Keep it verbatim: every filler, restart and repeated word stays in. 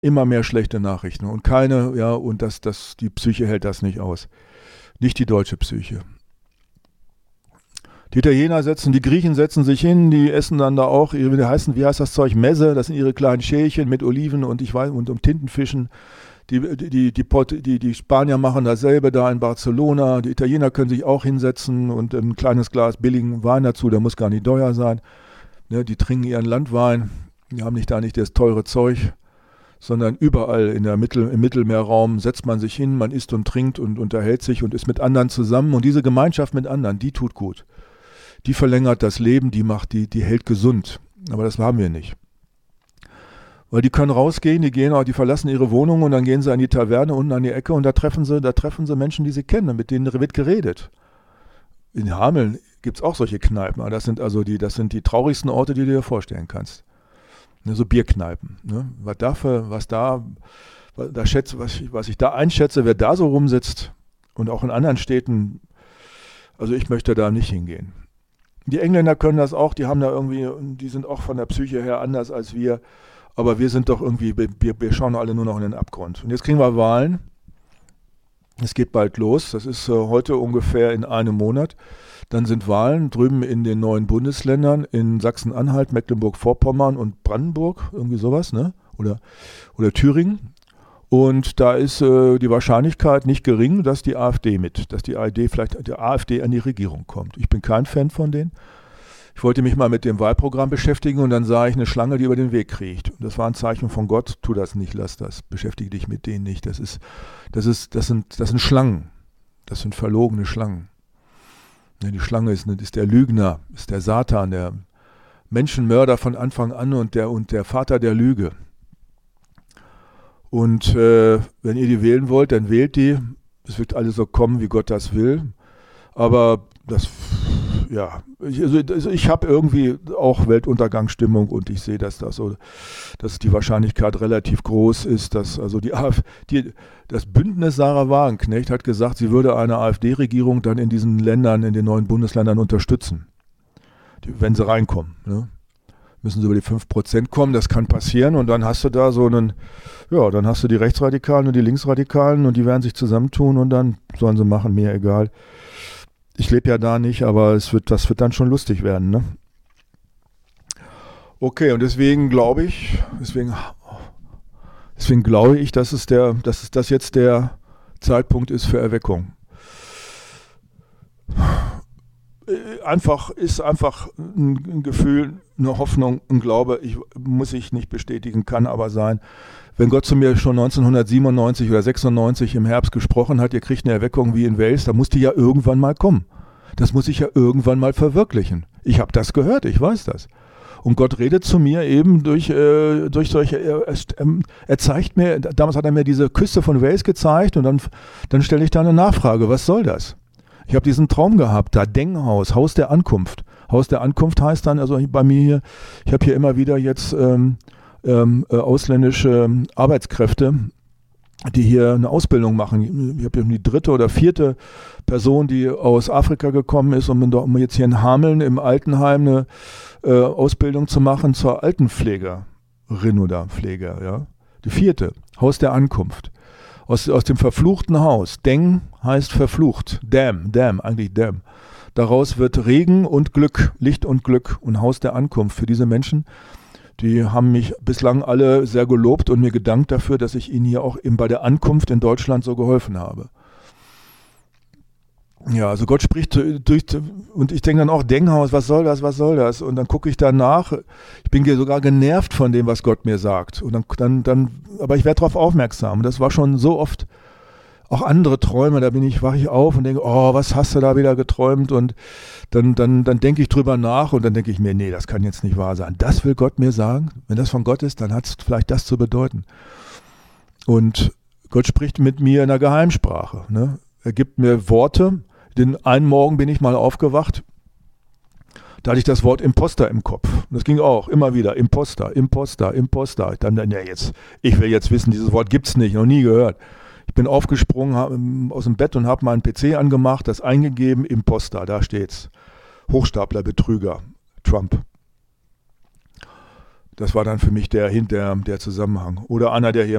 Immer mehr schlechte Nachrichten und keine, ja, und das, das, die Psyche hält das nicht aus. Nicht die deutsche Psyche. Die Italiener setzen, die Griechen setzen sich hin, die essen dann da auch, ihre, wie, heißen, wie heißt das Zeug, Messe, das sind ihre kleinen Schälchen mit Oliven und ich weiß, und um Tintenfischen. Die, die, die, die, die, die Spanier machen dasselbe da in Barcelona, die Italiener können sich auch hinsetzen und ein kleines Glas billigen Wein dazu, der muss gar nicht teuer sein. Ne, die trinken ihren Landwein, die haben nicht da nicht das teure Zeug, sondern überall in der Mittel, im Mittelmeerraum setzt man sich hin, man isst und trinkt und unterhält sich und ist mit anderen zusammen. Und diese Gemeinschaft mit anderen, die tut gut. Die verlängert das Leben, die macht, die, die hält gesund. Aber das haben wir nicht. Weil die können rausgehen, die gehen, die verlassen ihre Wohnung und dann gehen sie an die Taverne unten an die Ecke und da treffen sie, da treffen sie Menschen, die sie kennen, mit denen wird geredet. In Hameln gibt es auch solche Kneipen. Das sind also die, das sind die traurigsten Orte, die du dir vorstellen kannst. Ne, so Bierkneipen. Ne? Was dafür, was da, was, da schätze, was, ich, was ich da einschätze, wer da so rumsitzt und auch in anderen Städten, also ich möchte da nicht hingehen. Die Engländer können das auch, die haben da irgendwie, die sind auch von der Psyche her anders als wir, aber wir sind doch irgendwie, wir, wir schauen alle nur noch in den Abgrund. Und jetzt kriegen wir Wahlen. Es geht bald los, das ist äh, heute ungefähr in einem Monat. Dann sind Wahlen drüben in den neuen Bundesländern, in Sachsen-Anhalt, Mecklenburg-Vorpommern und Brandenburg, irgendwie sowas, ne? Oder, oder Thüringen. Und da ist äh, die Wahrscheinlichkeit nicht gering, dass die AfD mit, dass die AfD vielleicht die AfD an die Regierung kommt. Ich bin kein Fan von denen. Ich wollte mich mal mit dem Wahlprogramm beschäftigen und dann sah ich eine Schlange, die über den Weg kriecht. Und das war ein Zeichen von Gott, tu das nicht, lass das, beschäftige dich mit denen nicht. Das ist, das ist, das sind, das sind Schlangen. Das sind verlogene Schlangen. Die Schlange ist, ist der Lügner, ist der Satan, der Menschenmörder von Anfang an und der, und der Vater der Lüge. Und äh, wenn ihr die wählen wollt, dann wählt die. Es wird alles so kommen, wie Gott das will. Aber das, ja, ich, also ich habe irgendwie auch Weltuntergangsstimmung und ich sehe, dass das so, dass die Wahrscheinlichkeit relativ groß ist, dass also die AfD, das Bündnis Sarah Wagenknecht hat gesagt, sie würde eine AfD-Regierung dann in diesen Ländern, in den neuen Bundesländern unterstützen, die, wenn sie reinkommen. Ne? Müssen sie über die fünf Prozent kommen, das kann passieren und dann hast du da so einen, ja, dann hast du die Rechtsradikalen und die Linksradikalen und die werden sich zusammentun und dann sollen sie machen, mir egal. Ich lebe ja da nicht, aber es wird, das wird dann schon lustig werden, ne? Okay, und deswegen glaube ich, deswegen, deswegen glaube ich, dass es der, dass es das jetzt der Zeitpunkt ist für Erweckung. Einfach ist einfach ein Gefühl, eine Hoffnung, ein Glaube, ich, muss ich nicht bestätigen, kann aber sein. Wenn Gott zu mir schon neunzehnhundertsiebenundneunzig oder sechsundneunzig im Herbst gesprochen hat, ihr kriegt eine Erweckung wie in Wales, dann muss die ja irgendwann mal kommen. Das muss ich ja irgendwann mal verwirklichen. Ich habe das gehört, ich weiß das. Und Gott redet zu mir eben durch, äh, durch solche, äh, er zeigt mir, damals hat er mir diese Küste von Wales gezeigt und dann, dann stelle ich da eine Nachfrage, was soll das? Ich habe diesen Traum gehabt, da Denghaus, Haus der Ankunft. Haus der Ankunft heißt dann, also bei mir hier, ich habe hier immer wieder jetzt ähm, ähm, äh, ausländische Arbeitskräfte, die hier eine Ausbildung machen. Ich habe hier die dritte oder vierte Person, die aus Afrika gekommen ist, um, um jetzt hier in Hameln im Altenheim eine äh, Ausbildung zu machen zur Altenpflegerin oder Pfleger. Ja? Die vierte, Haus der Ankunft. Aus, aus dem verfluchten Haus. Deng heißt verflucht. Dam, Dam, eigentlich Dam. Daraus wird Regen und Glück, Licht und Glück und Haus der Ankunft für diese Menschen. Die haben mich bislang alle sehr gelobt und mir gedankt dafür, dass ich ihnen hier auch eben bei der Ankunft in Deutschland so geholfen habe. Ja, also Gott spricht durch, und ich denke dann auch, Denkhaus, was soll das, was soll das? Und dann gucke ich danach, ich bin sogar genervt von dem, was Gott mir sagt. Und dann, dann, dann, aber ich werde darauf aufmerksam. Das war schon so oft auch andere Träume, da bin ich, wache ich auf und denke, oh, was hast du da wieder geträumt? Und dann, dann, dann denke ich drüber nach und dann denke ich mir, nee, das kann jetzt nicht wahr sein. Das will Gott mir sagen. Wenn das von Gott ist, dann hat es vielleicht das zu bedeuten. Und Gott spricht mit mir in der Geheimsprache. Ne? Er gibt mir Worte. Den einen Morgen bin ich mal aufgewacht, da hatte ich das Wort Imposter im Kopf. Das ging auch immer wieder, Imposter, Imposter, Imposter. Ich dachte, ja, jetzt, ich will jetzt wissen, dieses Wort gibt es nicht, noch nie gehört. Ich bin aufgesprungen hab, aus dem Bett und habe meinen P C angemacht, das eingegeben, Imposter, da steht's. Hochstapler, Betrüger, Trump. das war dann für mich der, der, der Zusammenhang. Oder einer, der hier